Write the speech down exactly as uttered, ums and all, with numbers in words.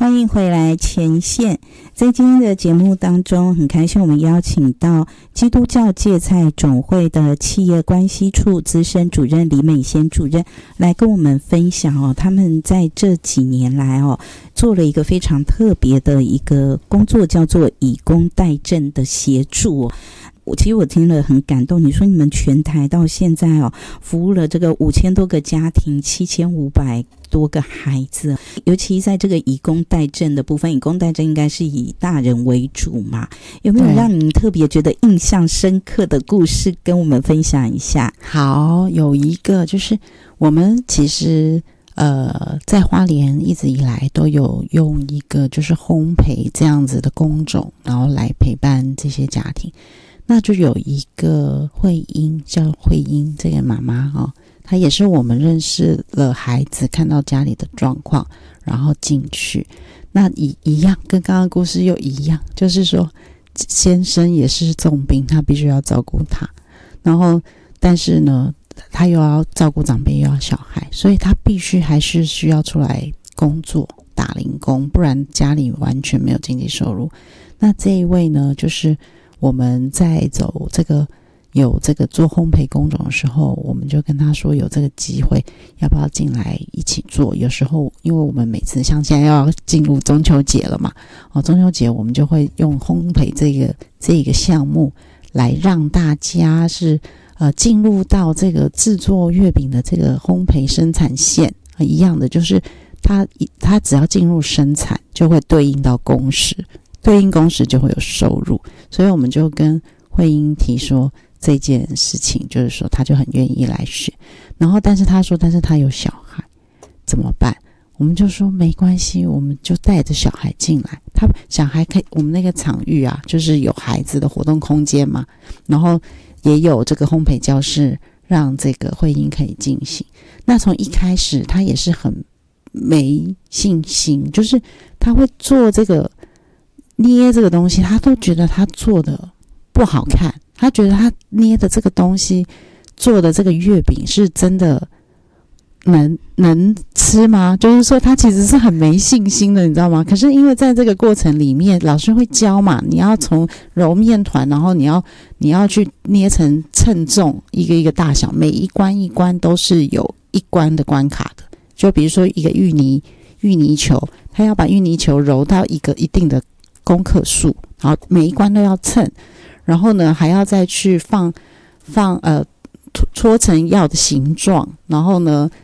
欢迎回来前线。在今天的节目当中，很开心我们邀请到基督教芥菜总会的企业关系处资深主任李美仙主任来跟我们分享哦，他们在这几年来哦做了一个非常特别的一个工作，叫做以工代赈的协助哦。我其实我听了很感动，你说你们全台到现在哦，服务了这个五千多个家庭，七千五百多个孩子，尤其在这个以工代赈的部分，以工代赈应该是以大人为主嘛？有没有让您特别觉得印象深刻的故事跟我们分享一下？ 好，有一个就是我们其实呃在花莲一直以来都有用一个就是烘焙这样子的工种，然后来陪伴这些家庭。那就有一个慧英，叫慧英这个妈妈哦，她也是我们认识了孩子，看到家里的状况，然后进去。那一一样，跟刚刚故事又一样，就是说先生也是重病，他必须要照顾他，然后但是呢，他又要照顾长辈，又要小孩，所以他必须还是需要出来工作打零工，不然家里完全没有经济收入。那这一位呢，就是我们在走这个有这个做烘焙工种的时候，我们就跟他说有这个机会，要不要进来一起做？有时候因为我们每次像现在要进入中秋节了嘛，哦，中秋节我们就会用烘焙这个这个项目来让大家是呃进入到这个制作月饼的这个烘焙生产线，呃、一样的，就是它它只要进入生产，就会对应到工时。对应工时就会有收入，所以我们就跟慧英提说这件事情，就是说他就很愿意来学，然后但是他说但是他有小孩怎么办？我们就说没关系，我们就带着小孩进来，他小孩可以，我们那个场域啊就是有孩子的活动空间嘛，然后也有这个烘焙教室让这个慧英可以进行。那从一开始他也是很没信心，就是他会做这个捏这个东西，他都觉得他做的不好看，他觉得他捏的这个东西做的这个月饼是真的能能吃吗？就是说他其实是很没信心的，你知道吗？可是因为在这个过程里面老师会教嘛，你要从揉面团，然后你要你要去捏成称重，一个一个大小，每一关一关都是有一关的关卡的。就比如说一个芋泥芋泥球，他要把芋泥球揉到一个一定的公克数，然后每一关都要称，然后呢还要再去放放呃搓成要的形状，然后呢